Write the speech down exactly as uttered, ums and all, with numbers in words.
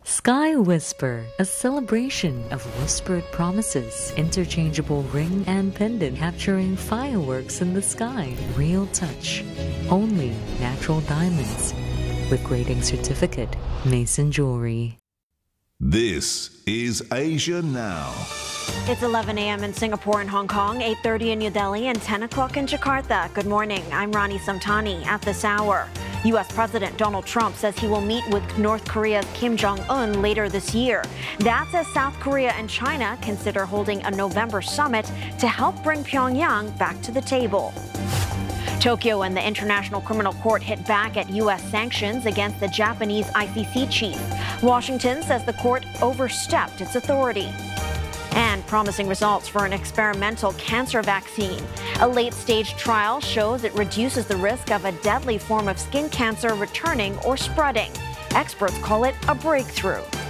Sky Whisper, a celebration of whispered promises, interchangeable ring and pendant capturing fireworks in the sky, real touch, only natural diamonds, with grading certificate, Mason Jewelry. This is Asia Now. It's eleven a m in Singapore and Hong Kong, eight thirty in New Delhi, and ten o'clock in Jakarta. Good morning. I'm Rani Samtani. At this hour, U S President Donald Trump says he will meet with North Korea's Kim Jong-un later this year. That's as South Korea and China consider holding a November summit to help bring Pyongyang back to the table. Tokyo and the International Criminal Court hit back at U S sanctions against the Japanese I C C chief. Washington says the court overstepped its authority. And promising results for an experimental cancer vaccine. A late-stage trial shows it reduces the risk of a deadly form of skin cancer returning or spreading. Experts call it a breakthrough.